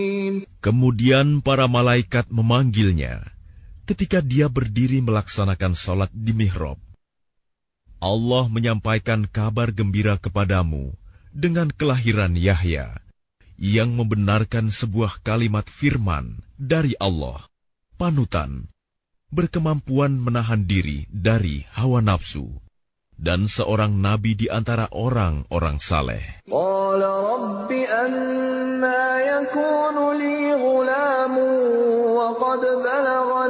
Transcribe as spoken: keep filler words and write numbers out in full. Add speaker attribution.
Speaker 1: Kemudian para malaikat memanggilnya ketika dia berdiri melaksanakan sholat di mihrab. Allah menyampaikan kabar gembira kepadamu dengan kelahiran Yahya, yang membenarkan sebuah kalimat firman dari Allah, panutan, berkemampuan menahan diri dari hawa nafsu, dan seorang nabi di antara orang-orang saleh.
Speaker 2: Qala rabbi anna yakunu li ghulamun wa qad balagha